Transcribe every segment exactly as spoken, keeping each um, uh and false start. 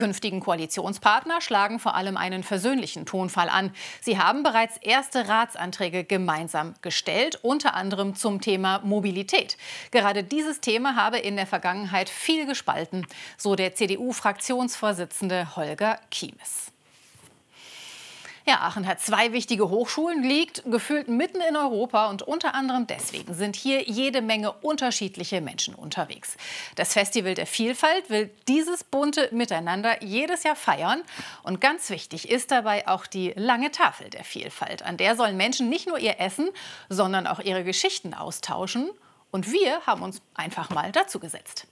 Künftigen Koalitionspartner schlagen vor allem einen versöhnlichen Tonfall an. Sie haben bereits erste Ratsanträge gemeinsam gestellt, unter anderem zum Thema Mobilität. Gerade dieses Thema habe in der Vergangenheit viel gespalten, so der C D U-Fraktionsvorsitzende Holger Kiemes. Ja, Aachen hat zwei wichtige Hochschulen, liegt gefühlt mitten in Europa und unter anderem deswegen sind hier jede Menge unterschiedliche Menschen unterwegs. Das Festival der Vielfalt will dieses bunte Miteinander jedes Jahr feiern und ganz wichtig ist dabei auch die lange Tafel der Vielfalt. An der sollen Menschen nicht nur ihr Essen, sondern auch ihre Geschichten austauschen und wir haben uns einfach mal dazu gesetzt.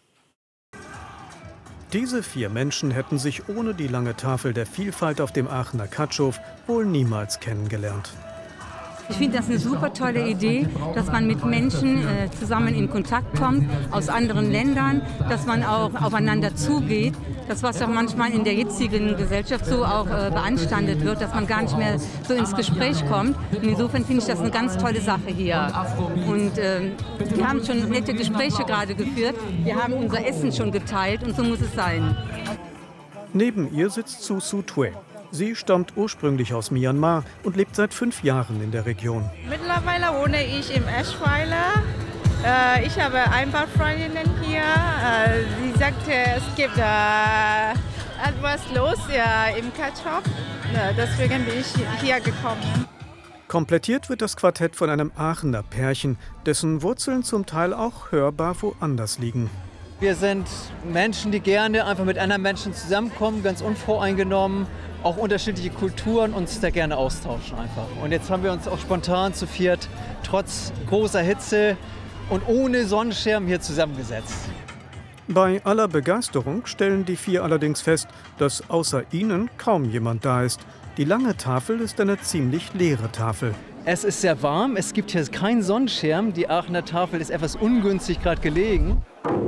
Diese vier Menschen hätten sich ohne die lange Tafel der Vielfalt auf dem Aachener Katschow wohl niemals kennengelernt. Ich finde das eine super tolle Idee, dass man mit Menschen äh, zusammen in Kontakt kommt aus anderen Ländern, dass man auch aufeinander zugeht. Das, was auch manchmal in der jetzigen Gesellschaft so auch äh, beanstandet wird, dass man gar nicht mehr so ins Gespräch kommt. Und insofern finde ich das eine ganz tolle Sache hier. Und äh, wir haben schon nette Gespräche gerade geführt. Wir haben unser Essen schon geteilt und so muss es sein. Neben ihr sitzt Su Su Tue. Sie stammt ursprünglich aus Myanmar und lebt seit fünf Jahren in der Region. Mittlerweile wohne ich im Eschweiler. Äh, ich habe ein paar Freundinnen hier. Äh, sie sagte, es gibt äh, etwas los ja, im Katschow. Äh, deswegen bin ich hier gekommen. Komplettiert wird das Quartett von einem Aachener Pärchen, dessen Wurzeln zum Teil auch hörbar woanders liegen. Wir sind Menschen, die gerne einfach mit anderen Menschen zusammenkommen, ganz unvoreingenommen, auch unterschiedliche Kulturen uns da gerne austauschen einfach. Und jetzt haben wir uns auch spontan zu viert, trotz großer Hitze und ohne Sonnenschirm hier zusammengesetzt. Bei aller Begeisterung stellen die vier allerdings fest, dass außer ihnen kaum jemand da ist. Die lange Tafel ist eine ziemlich leere Tafel. Es ist sehr warm, es gibt hier keinen Sonnenschirm. Die Aachener Tafel ist etwas ungünstig gerade gelegen.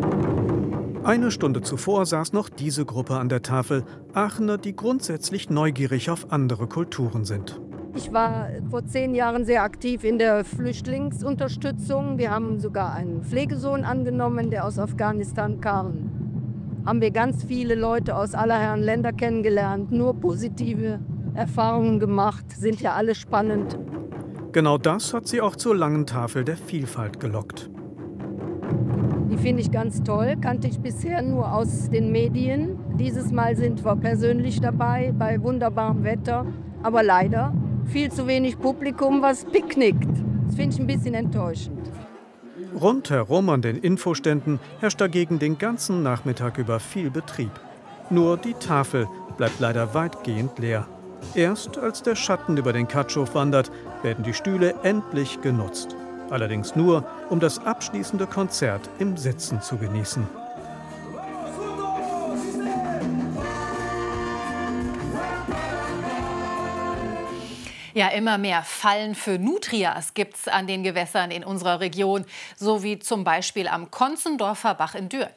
Eine Stunde zuvor saß noch diese Gruppe an der Tafel. Aachener, die grundsätzlich neugierig auf andere Kulturen sind. Ich war vor zehn Jahren sehr aktiv in der Flüchtlingsunterstützung. Wir haben sogar einen Pflegesohn angenommen, der aus Afghanistan kam. Haben wir ganz viele Leute aus aller Herren Länder kennengelernt, nur positive Erfahrungen gemacht, sind ja alle spannend. Genau das hat sie auch zur langen Tafel der Vielfalt gelockt. Die finde ich ganz toll, kannte ich bisher nur aus den Medien. Dieses Mal sind wir persönlich dabei, bei wunderbarem Wetter. Aber leider viel zu wenig Publikum, was picknickt. Das finde ich ein bisschen enttäuschend. Rundherum an den Infoständen herrscht dagegen den ganzen Nachmittag über viel Betrieb. Nur die Tafel bleibt leider weitgehend leer. Erst als der Schatten über den Katschow wandert, werden die Stühle endlich genutzt. Allerdings nur, um das abschließende Konzert im Sitzen zu genießen. Ja, immer mehr Fallen für Nutrias gibt es an den Gewässern in unserer Region, so wie zum Beispiel am Konzendorfer Bach in Düren.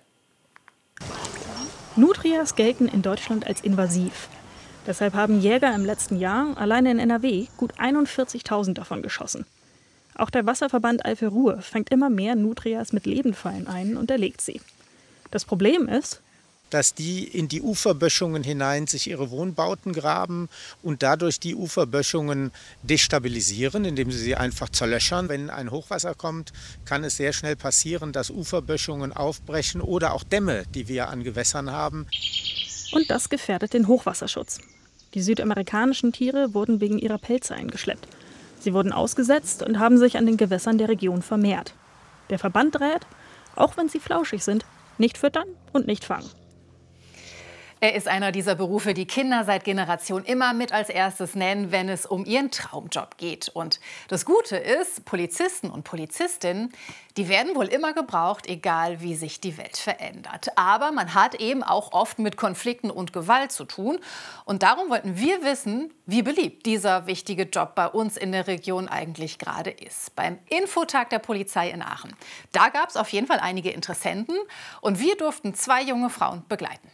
Nutrias gelten in Deutschland als invasiv. Deshalb haben Jäger im letzten Jahr alleine in N R W gut einundvierzigtausend davon geschossen. Auch der Wasserverband Eifel-Ruhr fängt immer mehr Nutrias mit Lebendfallen ein und erlegt sie. Das Problem ist, dass die in die Uferböschungen hinein sich ihre Wohnbauten graben und dadurch die Uferböschungen destabilisieren, indem sie sie einfach zerlöchern. Wenn ein Hochwasser kommt, kann es sehr schnell passieren, dass Uferböschungen aufbrechen oder auch Dämme, die wir an Gewässern haben. Und das gefährdet den Hochwasserschutz. Die südamerikanischen Tiere wurden wegen ihrer Pelze eingeschleppt. Sie wurden ausgesetzt und haben sich an den Gewässern der Region vermehrt. Der Verband rät, auch wenn sie flauschig sind, nicht füttern und nicht fangen. Er ist einer dieser Berufe, die Kinder seit Generationen immer mit als erstes nennen, wenn es um ihren Traumjob geht. Und das Gute ist, Polizisten und Polizistinnen, die werden wohl immer gebraucht, egal wie sich die Welt verändert. Aber man hat eben auch oft mit Konflikten und Gewalt zu tun. Und darum wollten wir wissen, wie beliebt dieser wichtige Job bei uns in der Region eigentlich gerade ist. Beim Infotag der Polizei in Aachen. Da gab es auf jeden Fall einige Interessenten und wir durften zwei junge Frauen begleiten.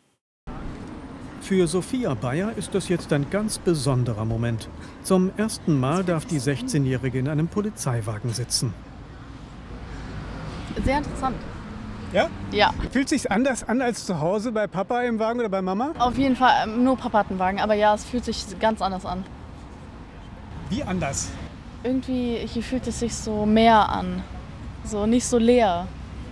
Für Sophia Bayer ist das jetzt ein ganz besonderer Moment. Zum ersten Mal darf die sechzehnjährige in einem Polizeiwagen sitzen. Sehr interessant. Ja? Ja. Fühlt sich anders an als zu Hause bei Papa im Wagen oder bei Mama? Auf jeden Fall, nur Papa hat einen Wagen, aber ja, es fühlt sich ganz anders an. Wie anders? Irgendwie hier fühlt es sich so mehr an, so nicht so leer.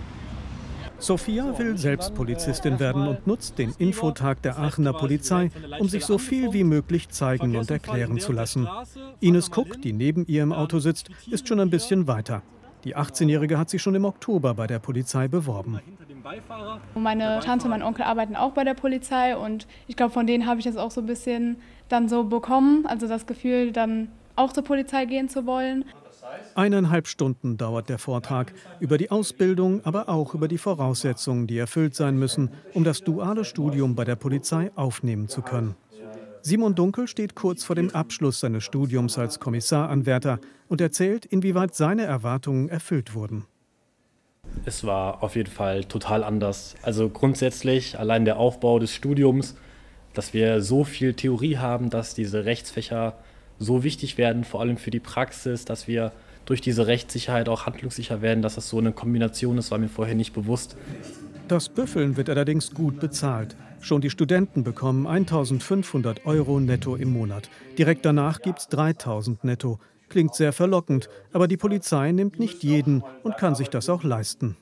Sophia will selbst Polizistin werden und nutzt den Infotag der Aachener Polizei, um sich so viel wie möglich zeigen und erklären zu lassen. Ines Kuck, die neben ihr im Auto sitzt, ist schon ein bisschen weiter. Die achtzehnjährige hat sich schon im Oktober bei der Polizei beworben. Meine Tante und mein Onkel arbeiten auch bei der Polizei und ich glaube, von denen habe ich das auch so ein bisschen dann so bekommen, also das Gefühl, dann auch zur Polizei gehen zu wollen. Eineinhalb Stunden dauert der Vortrag über die Ausbildung, aber auch über die Voraussetzungen, die erfüllt sein müssen, um das duale Studium bei der Polizei aufnehmen zu können. Simon Dunkel steht kurz vor dem Abschluss seines Studiums als Kommissaranwärter und erzählt, inwieweit seine Erwartungen erfüllt wurden. Es war auf jeden Fall total anders. Also grundsätzlich allein der Aufbau des Studiums, dass wir so viel Theorie haben, dass diese Rechtsfächer so wichtig werden, vor allem für die Praxis, dass wir durch diese Rechtssicherheit auch handlungssicher werden, dass das so eine Kombination ist, war mir vorher nicht bewusst. Das Büffeln wird allerdings gut bezahlt. Schon die Studenten bekommen eintausendfünfhundert Euro netto im Monat. Direkt danach gibt es dreitausend netto. Klingt sehr verlockend, aber die Polizei nimmt nicht jeden und kann sich das auch leisten.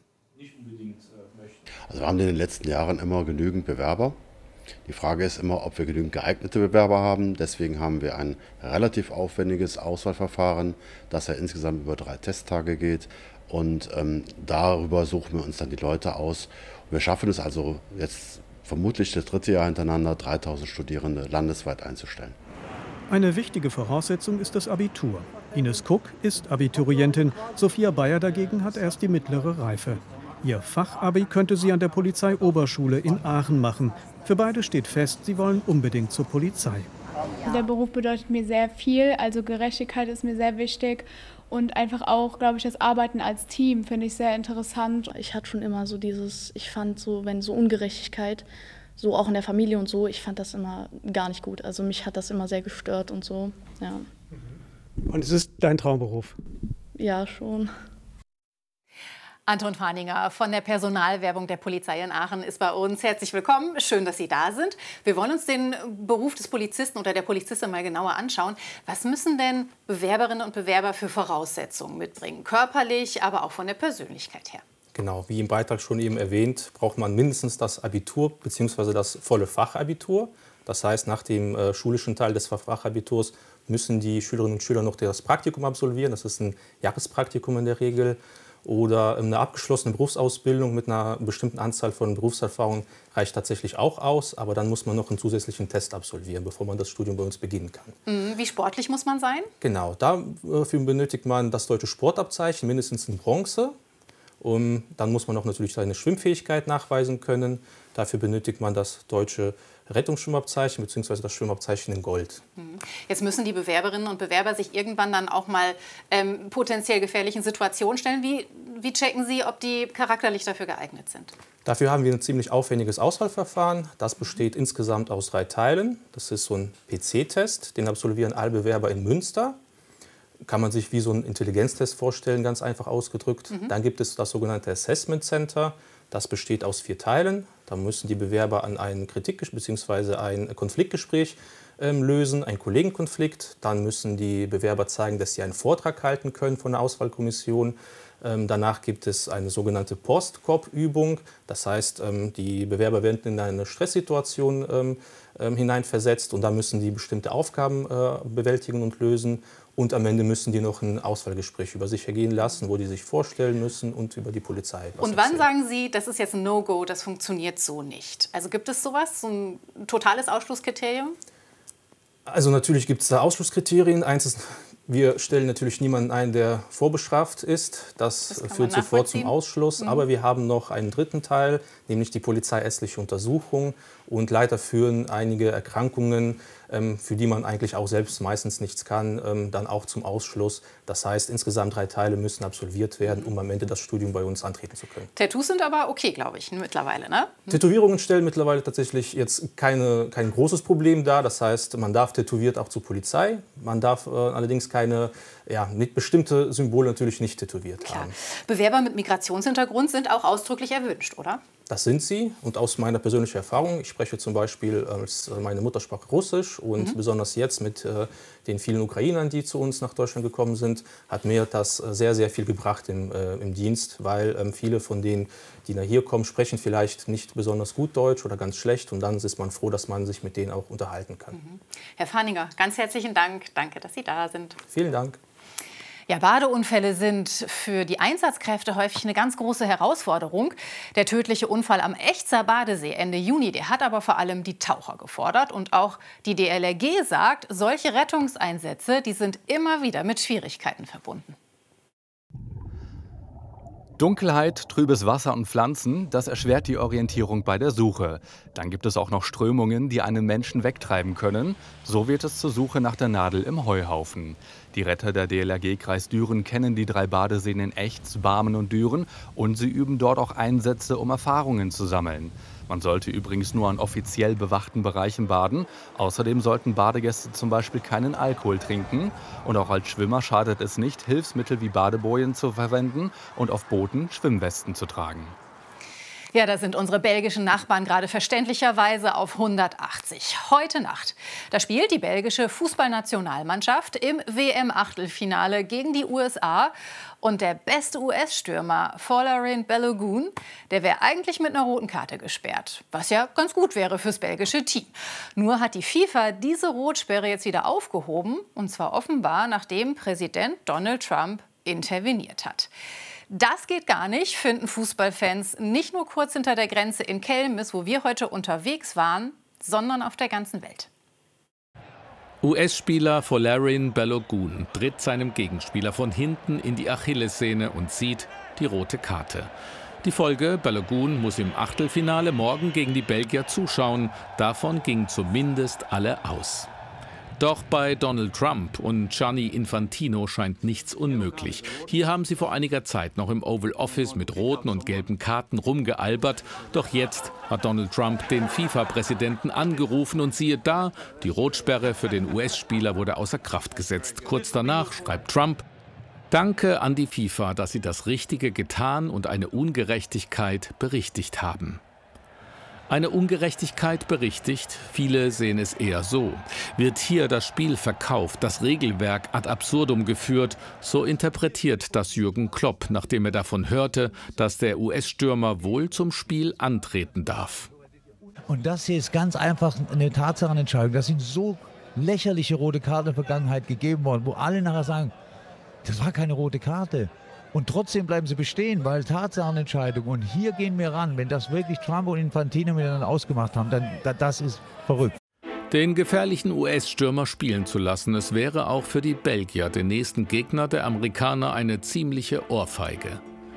Also wir haben in den letzten Jahren immer genügend Bewerber. Die Frage ist immer, ob wir genügend geeignete Bewerber haben. Deswegen haben wir ein relativ aufwendiges Auswahlverfahren, das ja insgesamt über drei Testtage geht. Und ähm, darüber suchen wir uns dann die Leute aus. Und wir schaffen es also jetzt vermutlich das dritte Jahr hintereinander, dreitausend Studierende landesweit einzustellen. Eine wichtige Voraussetzung ist das Abitur. Ines Kuck ist Abiturientin, Sophia Bayer dagegen hat erst die mittlere Reife. Ihr Fachabi könnte sie an der Polizeioberschule in Aachen machen. Für beide steht fest, sie wollen unbedingt zur Polizei. Der Beruf bedeutet mir sehr viel, also Gerechtigkeit ist mir sehr wichtig und einfach auch, glaube ich, das Arbeiten als Team finde ich sehr interessant. Ich hatte schon immer so dieses, ich fand so, wenn so Ungerechtigkeit, so auch in der Familie und so, ich fand das immer gar nicht gut. Also mich hat das immer sehr gestört und so, ja. Und es ist dein Traumberuf? Ja, schon. Anton Fahninger von der Personalwerbung der Polizei in Aachen ist bei uns. Herzlich willkommen, schön, dass Sie da sind. Wir wollen uns den Beruf des Polizisten oder der Polizistin mal genauer anschauen. Was müssen denn Bewerberinnen und Bewerber für Voraussetzungen mitbringen? Körperlich, aber auch von der Persönlichkeit her. Genau, wie im Beitrag schon eben erwähnt, braucht man mindestens das Abitur bzw. das volle Fachabitur. Das heißt, nach dem äh, schulischen Teil des Fachabiturs müssen die Schülerinnen und Schüler noch das Praktikum absolvieren. Das ist ein Jahrespraktikum in der Regel. Oder eine abgeschlossene Berufsausbildung mit einer bestimmten Anzahl von Berufserfahrungen reicht tatsächlich auch aus. Aber dann muss man noch einen zusätzlichen Test absolvieren, bevor man das Studium bei uns beginnen kann. Wie sportlich muss man sein? Genau, dafür benötigt man das deutsche Sportabzeichen, mindestens in Bronze. Und dann muss man auch natürlich seine Schwimmfähigkeit nachweisen können. Dafür benötigt man das deutsche Rettungsschwimmabzeichen bzw. das Schwimmabzeichen in Gold. Jetzt müssen die Bewerberinnen und Bewerber sich irgendwann dann auch mal ähm, potenziell gefährlichen Situationen stellen. Wie, wie checken Sie, ob die charakterlich dafür geeignet sind? Dafür haben wir ein ziemlich aufwendiges Auswahlverfahren. Das besteht insgesamt aus drei Teilen. Das ist so ein P C-Test, den absolvieren alle Bewerber in Münster. Kann man sich wie so einen Intelligenztest vorstellen, ganz einfach ausgedrückt. Mhm. Dann gibt es das sogenannte Assessment Center. Das besteht aus vier Teilen. Da müssen die Bewerber an ein Kritik- bzw. ein Konfliktgespräch ähm, lösen, einen Kollegenkonflikt. Dann müssen die Bewerber zeigen, dass sie einen Vortrag halten können von der Auswahlkommission. Ähm, danach gibt es eine sogenannte Post-Cop-Übung. Das heißt, ähm, die Bewerber werden in eine Stresssituation ähm, ähm, hineinversetzt und da müssen die bestimmte Aufgaben äh, bewältigen und lösen. Und am Ende müssen die noch ein Auswahlgespräch über sich ergehen lassen, wo die sich vorstellen müssen und über die Polizei. Und wann sagen Sie, das ist jetzt ein No-Go, das funktioniert so nicht? Also gibt es sowas, so ein totales Ausschlusskriterium? Also natürlich gibt es da Ausschlusskriterien. Eins ist, wir stellen natürlich niemanden ein, der vorbestraft ist. Das, das führt sofort zum Ausschluss. Mhm. Aber wir haben noch einen dritten Teil, nämlich die polizeiärztliche Untersuchung. Und leider führen einige Erkrankungen, ähm, für die man eigentlich auch selbst meistens nichts kann, ähm, dann auch zum Ausschluss. Das heißt, insgesamt drei Teile müssen absolviert werden, um am Ende das Studium bei uns antreten zu können. Tattoos sind aber okay, glaube ich, mittlerweile, ne? Hm. Tätowierungen stellen mittlerweile tatsächlich jetzt keine, kein großes Problem dar. Das heißt, man darf tätowiert auch zur Polizei. Man darf äh, allerdings keine keine, ja, nicht bestimmte Symbole natürlich nicht tätowiert Klar. haben. Bewerber mit Migrationshintergrund sind auch ausdrücklich erwünscht, oder? Das sind sie. Und aus meiner persönlichen Erfahrung, ich spreche zum Beispiel als meine Muttersprache Russisch und mhm. besonders jetzt mit äh, den vielen Ukrainern, die zu uns nach Deutschland gekommen sind, hat mir das sehr, sehr viel gebracht im, äh, im Dienst, weil ähm, viele von denen, die nach hier kommen, sprechen vielleicht nicht besonders gut Deutsch oder ganz schlecht und dann ist man froh, dass man sich mit denen auch unterhalten kann. Mhm. Herr Fahninger, ganz herzlichen Dank. Danke, dass Sie da sind. Vielen Dank. Ja, Badeunfälle sind für die Einsatzkräfte häufig eine ganz große Herausforderung. Der tödliche Unfall am Echzer Badesee Ende Juni, der hat aber vor allem die Taucher gefordert. Und auch die D L R G sagt, solche Rettungseinsätze, die sind immer wieder mit Schwierigkeiten verbunden. Dunkelheit, trübes Wasser und Pflanzen, das erschwert die Orientierung bei der Suche. Dann gibt es auch noch Strömungen, die einen Menschen wegtreiben können. So wird es zur Suche nach der Nadel im Heuhaufen. Die Retter der D L R G-Kreis Düren kennen die drei Badeseen in Echts, Barmen und Düren und sie üben dort auch Einsätze, um Erfahrungen zu sammeln. Man sollte übrigens nur an offiziell bewachten Bereichen baden. Außerdem sollten Badegäste zum Beispiel keinen Alkohol trinken. Und auch als Schwimmer schadet es nicht, Hilfsmittel wie Badebojen zu verwenden und auf Booten Schwimmwesten zu tragen. Ja, da sind unsere belgischen Nachbarn gerade verständlicherweise auf hundertachtzig. Heute Nacht, da spielt die belgische Fußballnationalmannschaft im W M-Achtelfinale gegen die U S A. Und der beste U S-Stürmer, Folarin Balogun, der wäre eigentlich mit einer roten Karte gesperrt. Was ja ganz gut wäre fürs belgische Team. Nur hat die FIFA diese Rotsperre jetzt wieder aufgehoben. Und zwar offenbar, nachdem Präsident Donald Trump interveniert hat. Das geht gar nicht, finden Fußballfans nicht nur kurz hinter der Grenze in Kelmis, wo wir heute unterwegs waren, sondern auf der ganzen Welt. U S-Spieler Folarin Balogun tritt seinem Gegenspieler von hinten in die Achillessehne und zieht die rote Karte. Die Folge: Balogun muss im Achtelfinale morgen gegen die Belgier zuschauen. Davon gingen zumindest alle aus. Doch bei Donald Trump und Gianni Infantino scheint nichts unmöglich. Hier haben sie vor einiger Zeit noch im Oval Office mit roten und gelben Karten rumgealbert. Doch jetzt hat Donald Trump den FIFA-Präsidenten angerufen und siehe da, die Rotsperre für den U S-Spieler wurde außer Kraft gesetzt. Kurz danach schreibt Trump: Danke an die FIFA, dass sie das Richtige getan und eine Ungerechtigkeit berichtigt haben. Eine Ungerechtigkeit berichtigt, viele sehen es eher so. Wird hier das Spiel verkauft, das Regelwerk ad absurdum geführt, so interpretiert das Jürgen Klopp, nachdem er davon hörte, dass der U S-Stürmer wohl zum Spiel antreten darf. Und das hier ist ganz einfach eine Tatsachenentscheidung. Das sind so lächerliche rote Karten in der Vergangenheit gegeben worden, wo alle nachher sagen, das war keine rote Karte. Und trotzdem bleiben sie bestehen, weil Tatsachenentscheidung. Und hier gehen wir ran. Wenn das wirklich Trump und Infantino miteinander ausgemacht haben, dann das ist verrückt. Den gefährlichen U S-Stürmer spielen zu lassen, es wäre auch für die Belgier, den nächsten Gegner der Amerikaner, eine ziemliche Ohrfeige.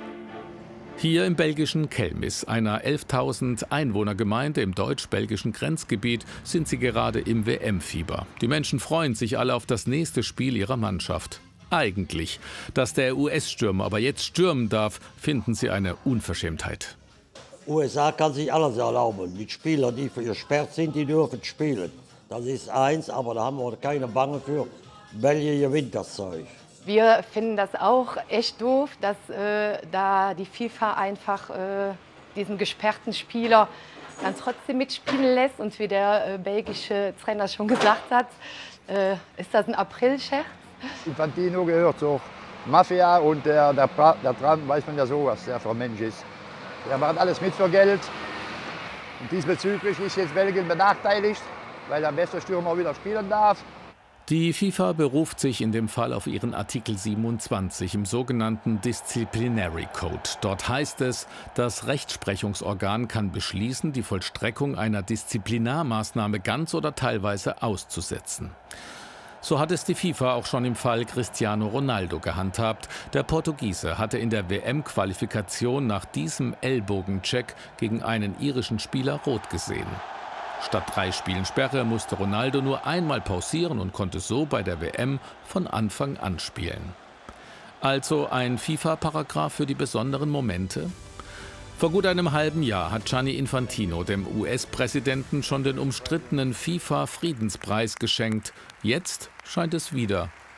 Hier im belgischen Kelmis, einer elftausend Einwohnergemeinde im deutsch-belgischen Grenzgebiet, sind sie gerade im W M-Fieber. Die Menschen freuen sich alle auf das nächste Spiel ihrer Mannschaft. Eigentlich. Dass der U S-Stürmer aber jetzt stürmen darf, finden sie eine Unverschämtheit. U S A kann sich alles erlauben. Die Spieler, die für gesperrt sind, die dürfen spielen. Das ist eins, aber da haben wir keine Bange für. Belgien gewinnt das Zeug. Wir finden das auch echt doof, dass äh, da die FIFA einfach äh, diesen gesperrten Spieler dann trotzdem mitspielen lässt. Und wie der äh, belgische Trainer schon gesagt hat, äh, ist das ein Aprilscherz. Infantino gehört zur Mafia und der, der, der Trump, weiß man ja so, was der für ein Mensch ist. Der macht alles mit für Geld. Und diesbezüglich ist jetzt Belgien benachteiligt, weil der beste Stürmer wieder spielen darf. Die FIFA beruft sich in dem Fall auf ihren Artikel siebenundzwanzig im sogenannten Disciplinary Code. Dort heißt es, das Rechtsprechungsorgan kann beschließen, die Vollstreckung einer Disziplinarmaßnahme ganz oder teilweise auszusetzen. So hat es die FIFA auch schon im Fall Cristiano Ronaldo gehandhabt. Der Portugiese hatte in der W M-Qualifikation nach diesem Ellbogencheck gegen einen irischen Spieler rot gesehen. Statt drei Spielen Sperre musste Ronaldo nur einmal pausieren und konnte so bei der W M von Anfang an spielen. Also ein FIFA-Paragraph für die besonderen Momente? Vor gut einem halben Jahr hat Gianni Infantino dem U S-Präsidenten schon den umstrittenen FIFA-Friedenspreis geschenkt. Jetzt scheint es wieder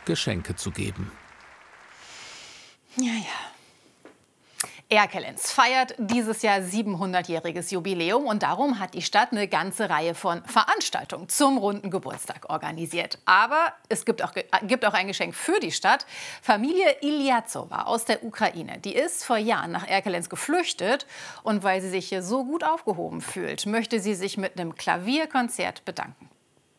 Geschenke zu geben. Ja, ja. Erkelenz feiert dieses Jahr siebenhundertjähriges Jubiläum und darum hat die Stadt eine ganze Reihe von Veranstaltungen zum runden Geburtstag organisiert. Aber es gibt auch, gibt auch ein Geschenk für die Stadt. Familie Iljazowa aus der Ukraine, die ist vor Jahren nach Erkelenz geflüchtet und weil sie sich hier so gut aufgehoben fühlt, möchte sie sich mit einem Klavierkonzert bedanken.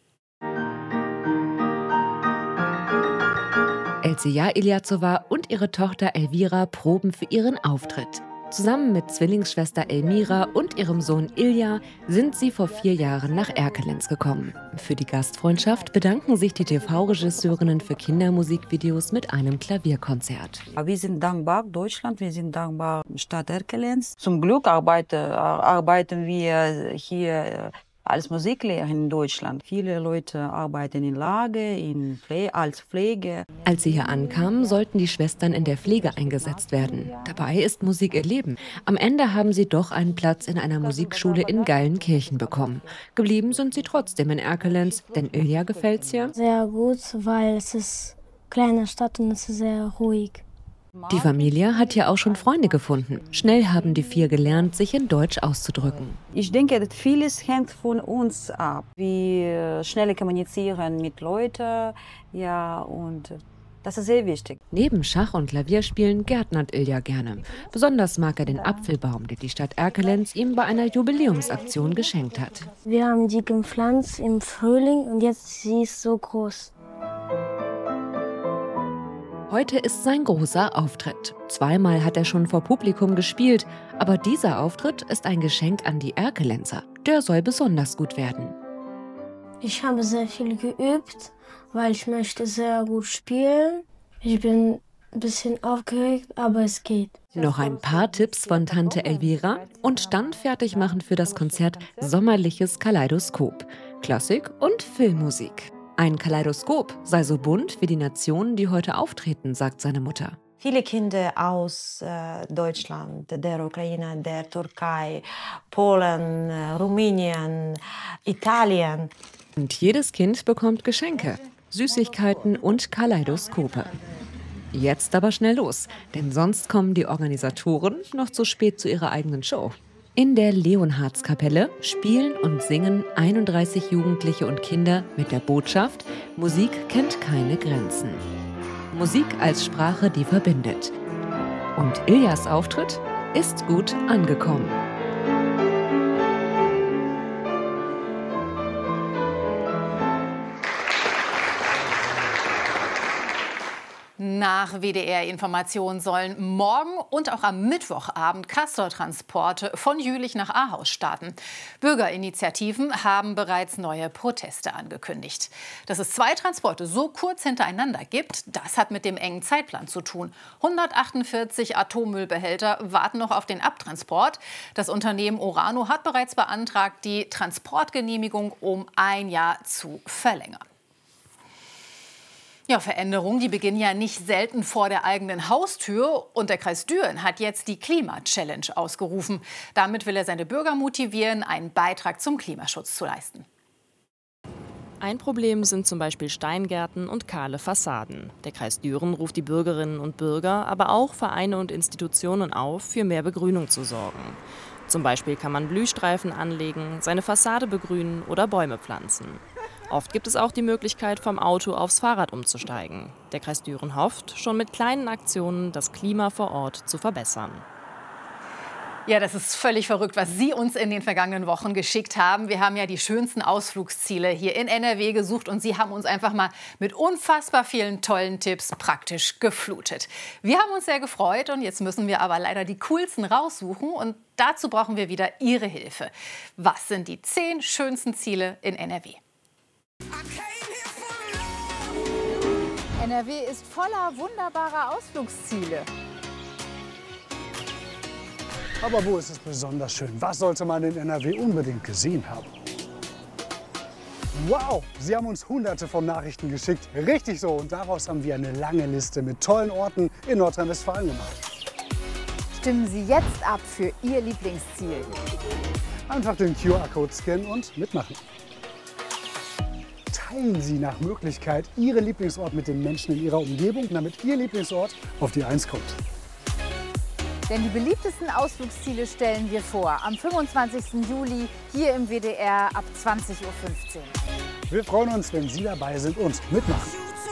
Elzija Iljazowa und ihre Tochter Elvira proben für ihren Auftritt. Zusammen mit Zwillingsschwester Elmira und ihrem Sohn Ilja sind sie vor vier Jahren nach Erkelenz gekommen. Für die Gastfreundschaft bedanken sich die T V-Regisseurinnen für Kindermusikvideos mit einem Klavierkonzert. Wir sind dankbar Deutschland, wir sind dankbar Stadt Erkelenz. Zum Glück arbeite, arbeiten wir hier als Musiklehrer in Deutschland. Viele Leute arbeiten in Lager, in Pflege, als Pflege. Als sie hier ankamen, sollten die Schwestern in der Pflege eingesetzt werden. Dabei ist Musik ihr Leben. Am Ende haben sie doch einen Platz in einer Musikschule in Geilenkirchen bekommen. Geblieben sind sie trotzdem in Erkelenz, denn Ilja gefällt's hier. Sehr gut, weil es ist eine kleine Stadt und es ist sehr ruhig. Die Familie hat hier auch schon Freunde gefunden. Schnell haben die vier gelernt, sich in Deutsch auszudrücken. Ich denke, dass vieles hängt von uns ab. Wir schnell kommunizieren mit Leuten, ja, und das ist sehr wichtig. Neben Schach- und Klavierspielen gärtnert Ilja gerne. Besonders mag er den Apfelbaum, den die Stadt Erkelenz ihm bei einer Jubiläumsaktion geschenkt hat. Wir haben die gepflanzt im Frühling und jetzt sie ist so groß. Heute ist sein großer Auftritt. Zweimal hat er schon vor Publikum gespielt, aber dieser Auftritt ist ein Geschenk an die Erkelenzer. Der soll besonders gut werden. Ich habe sehr viel geübt, weil ich möchte sehr gut spielen. Ich bin ein bisschen aufgeregt, aber es geht. Noch ein paar Tipps von Tante Elvira und dann fertig machen für das Konzert Sommerliches Kaleidoskop. Klassik und Filmmusik. Ein Kaleidoskop sei so bunt wie die Nationen, die heute auftreten, sagt seine Mutter. Viele Kinder aus äh, Deutschland, der Ukraine, der Türkei, Polen, äh, Rumänien, Italien. Und jedes Kind bekommt Geschenke, Süßigkeiten und Kaleidoskope. Jetzt aber schnell los, denn sonst kommen die Organisatoren noch zu spät zu ihrer eigenen Show. In der Leonhardskapelle spielen und singen einunddreißig Jugendliche und Kinder mit der Botschaft: Musik kennt keine Grenzen. Musik als Sprache, die verbindet. Und Iljas Auftritt ist gut angekommen. Nach W D R-Informationen sollen morgen und auch am Mittwochabend Castortransporte von Jülich nach Ahaus starten. Bürgerinitiativen haben bereits neue Proteste angekündigt. Dass es zwei Transporte so kurz hintereinander gibt, das hat mit dem engen Zeitplan zu tun. hundertachtundvierzig Atommüllbehälter warten noch auf den Abtransport. Das Unternehmen Orano hat bereits beantragt, die Transportgenehmigung um ein Jahr zu verlängern. Ja, Veränderungen, die beginnen ja nicht selten vor der eigenen Haustür. Und der Kreis Düren hat jetzt die Klima-Challenge ausgerufen. Damit will er seine Bürger motivieren, einen Beitrag zum Klimaschutz zu leisten. Ein Problem sind zum Beispiel Steingärten und kahle Fassaden. Der Kreis Düren ruft die Bürgerinnen und Bürger, aber auch Vereine und Institutionen auf, für mehr Begrünung zu sorgen. Zum Beispiel kann man Blühstreifen anlegen, seine Fassade begrünen oder Bäume pflanzen. Oft gibt es auch die Möglichkeit, vom Auto aufs Fahrrad umzusteigen. Der Kreis Düren hofft, schon mit kleinen Aktionen das Klima vor Ort zu verbessern. Ja, das ist völlig verrückt, was Sie uns in den vergangenen Wochen geschickt haben. Wir haben ja die schönsten Ausflugsziele hier in N R W gesucht und Sie haben uns einfach mal mit unfassbar vielen tollen Tipps praktisch geflutet. Wir haben uns sehr gefreut und jetzt müssen wir aber leider die coolsten raussuchen und dazu brauchen wir wieder Ihre Hilfe. Was sind die zehn schönsten Ziele in N R W? N R W ist voller wunderbarer Ausflugsziele. Aber wo ist es besonders schön? Was sollte man in N R W unbedingt gesehen haben? Wow, Sie haben uns hunderte von Nachrichten geschickt. Richtig so. Und daraus haben wir eine lange Liste mit tollen Orten in Nordrhein-Westfalen gemacht. Stimmen Sie jetzt ab für Ihr Lieblingsziel. Einfach den Q R-Code scannen und mitmachen. teilen Sie nach Möglichkeit Ihren Lieblingsort mit den Menschen in Ihrer Umgebung, damit Ihr Lieblingsort auf die Eins kommt. Denn die beliebtesten Ausflugsziele stellen wir vor. Am fünfundzwanzigsten Juli hier im W D R ab zwanzig Uhr fünfzehn. Wir freuen uns, wenn Sie dabei sind und mitmachen.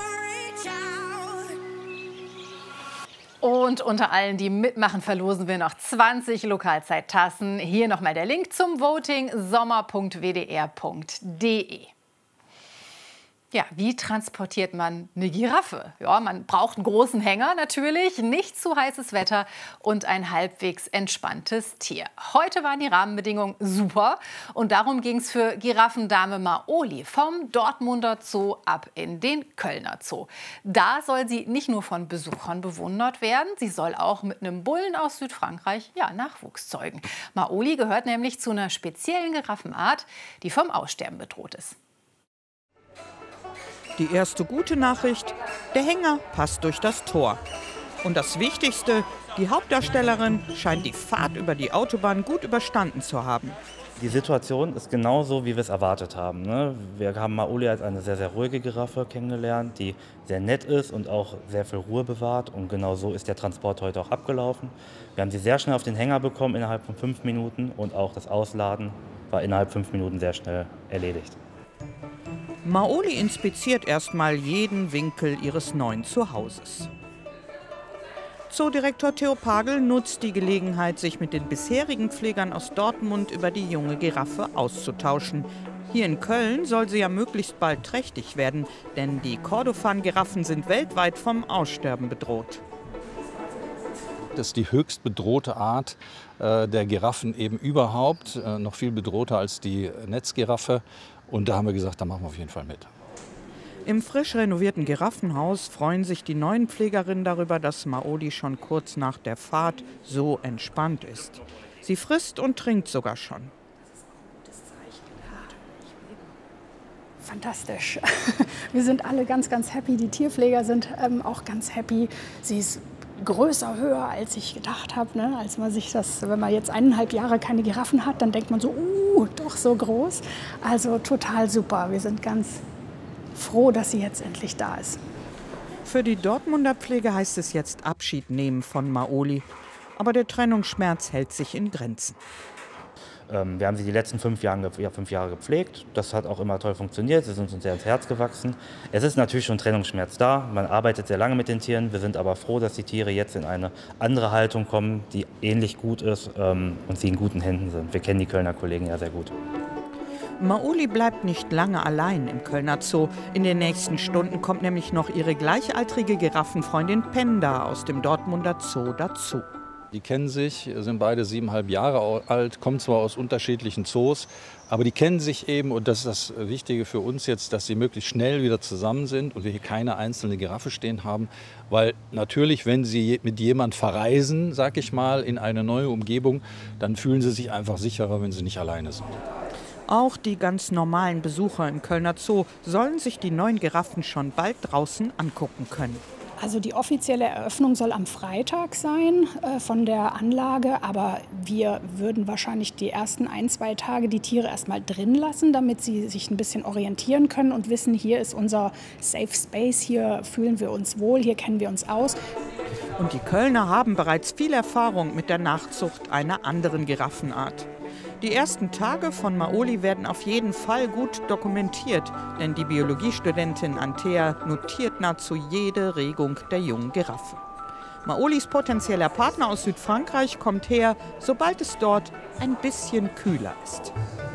Und unter allen, die mitmachen, verlosen wir noch zwanzig Lokalzeittassen. Hier nochmal der Link zum Voting sommer punkt w d r punkt d e. Ja, wie transportiert man eine Giraffe? Ja, man braucht einen großen Hänger natürlich, nicht zu heißes Wetter und ein halbwegs entspanntes Tier. Heute waren die Rahmenbedingungen super und darum ging es für Giraffendame Maoli vom Dortmunder Zoo ab in den Kölner Zoo. Da soll sie nicht nur von Besuchern bewundert werden, sie soll auch mit einem Bullen aus Südfrankreich ja, Nachwuchs zeugen. Maoli gehört nämlich zu einer speziellen Giraffenart, die vom Aussterben bedroht ist. Die erste gute Nachricht, der Hänger passt durch das Tor. Und das Wichtigste, die Hauptdarstellerin scheint die Fahrt über die Autobahn gut überstanden zu haben. Die Situation ist genauso, wie wir es erwartet haben. Ne? Wir haben Maoli als eine sehr, sehr ruhige Giraffe kennengelernt, die sehr nett ist und auch sehr viel Ruhe bewahrt. Und genau so ist der Transport heute auch abgelaufen. Wir haben sie sehr schnell auf den Hänger bekommen, innerhalb von fünf Minuten. Und auch das Ausladen war innerhalb fünf Minuten sehr schnell erledigt. Maoli inspiziert erstmal jeden Winkel ihres neuen Zuhauses. Zoodirektor Theo Pagel nutzt die Gelegenheit, sich mit den bisherigen Pflegern aus Dortmund über die junge Giraffe auszutauschen. Hier in Köln soll sie ja möglichst bald trächtig werden, denn die Kordofan-Giraffen sind weltweit vom Aussterben bedroht. Das ist die höchst bedrohte Art äh, der Giraffen eben überhaupt, äh, noch viel bedrohter als die Netzgiraffe. Und da haben wir gesagt, da machen wir auf jeden Fall mit. Im frisch renovierten Giraffenhaus freuen sich die neuen Pflegerinnen darüber, dass Maoli schon kurz nach der Fahrt so entspannt ist. Sie frisst und trinkt sogar schon. Fantastisch. Wir sind alle ganz, ganz happy. Die Tierpfleger sind ähm, auch ganz happy. Sie ist größer, höher, als ich gedacht habe. Ne? Als man sich das, wenn man jetzt eineinhalb Jahre keine Giraffen hat, dann denkt man so, uh, doch so groß. Also total super. Wir sind ganz froh, dass sie jetzt endlich da ist. Für die Dortmunder Pflege heißt es jetzt Abschied nehmen von Maoli. Aber der Trennungsschmerz hält sich in Grenzen. Ähm, wir haben sie die letzten fünf Jahre, ja, fünf Jahre gepflegt. Das hat auch immer toll funktioniert. Sie sind uns sehr ins Herz gewachsen. Es ist natürlich schon Trennungsschmerz da. Man arbeitet sehr lange mit den Tieren. Wir sind aber froh, dass die Tiere jetzt in eine andere Haltung kommen, die ähnlich gut ist ähm, und sie in guten Händen sind. Wir kennen die Kölner Kollegen ja sehr gut. Maoli bleibt nicht lange allein im Kölner Zoo. In den nächsten Stunden kommt nämlich noch ihre gleichaltrige Giraffenfreundin Penda aus dem Dortmunder Zoo dazu. Die kennen sich, sind beide siebeneinhalb Jahre alt, kommen zwar aus unterschiedlichen Zoos, aber die kennen sich eben und das ist das Wichtige für uns jetzt, dass sie möglichst schnell wieder zusammen sind und wir hier keine einzelne Giraffe stehen haben, weil natürlich, wenn sie mit jemand verreisen, sag ich mal, in eine neue Umgebung, dann fühlen sie sich einfach sicherer, wenn sie nicht alleine sind. Auch die ganz normalen Besucher im Kölner Zoo sollen sich die neuen Giraffen schon bald draußen angucken können. Also die offizielle Eröffnung soll am Freitag sein äh, von der Anlage, aber wir würden wahrscheinlich die ersten ein, zwei Tage die Tiere erstmal drin lassen, damit sie sich ein bisschen orientieren können und wissen, hier ist unser Safe Space, hier fühlen wir uns wohl, hier kennen wir uns aus. Und die Kölner haben bereits viel Erfahrung mit der Nachzucht einer anderen Giraffenart. Die ersten Tage von Maoli werden auf jeden Fall gut dokumentiert, denn die Biologiestudentin Antea notiert nahezu jede Regung der jungen Giraffe. Maolis potenzieller Partner aus Südfrankreich kommt her, sobald es dort ein bisschen kühler ist.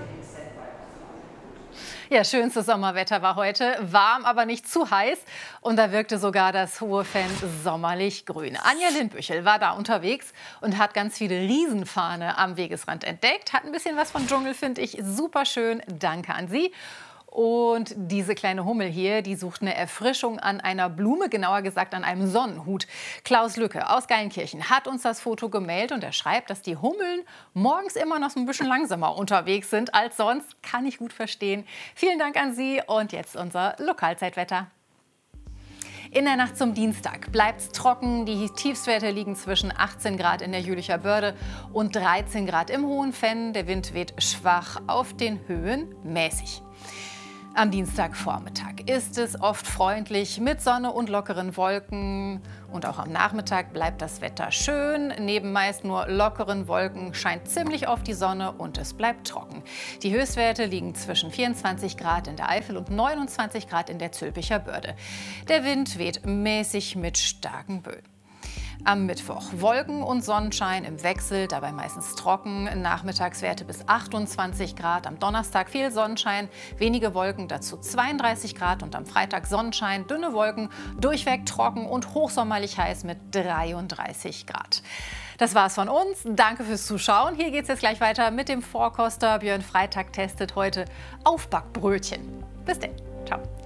Ja, schönstes Sommerwetter war heute, warm, aber nicht zu heiß. Und da wirkte sogar das hohe Fenn sommerlich grün. Anja Lindbüchel war da unterwegs und hat ganz viele Riesenfahne am Wegesrand entdeckt. Hat ein bisschen was von Dschungel, finde ich super schön. Danke an Sie. Und diese kleine Hummel hier, die sucht eine Erfrischung an einer Blume, genauer gesagt an einem Sonnenhut. Klaus Lücke aus Geilenkirchen hat uns das Foto gemeldet und er schreibt, dass die Hummeln morgens immer noch so ein bisschen langsamer unterwegs sind als sonst. Kann ich gut verstehen. Vielen Dank an Sie und jetzt unser Lokalzeitwetter. In der Nacht zum Dienstag bleibt es trocken. Die Tiefstwerte liegen zwischen achtzehn Grad in der Jülicher Börde und dreizehn Grad im Hohen Fenn. Der Wind weht schwach, auf den Höhen mäßig. Am Dienstagvormittag ist es oft freundlich mit Sonne und lockeren Wolken. Und auch am Nachmittag bleibt das Wetter schön. Neben meist nur lockeren Wolken scheint ziemlich oft die Sonne und es bleibt trocken. Die Höchstwerte liegen zwischen vierundzwanzig Grad in der Eifel und neunundzwanzig Grad in der Zülpicher Börde. Der Wind weht mäßig mit starken Böen. Am Mittwoch Wolken und Sonnenschein im Wechsel, dabei meistens trocken, Nachmittagswerte bis achtundzwanzig Grad. Am Donnerstag viel Sonnenschein, wenige Wolken, dazu zweiunddreißig Grad. Und am Freitag Sonnenschein, dünne Wolken, durchweg trocken und hochsommerlich heiß mit dreiunddreißig Grad. Das war's von uns. Danke fürs Zuschauen. Hier geht's jetzt gleich weiter mit dem Vorkoster. Björn Freitag testet heute Aufbackbrötchen. Bis dann. Ciao.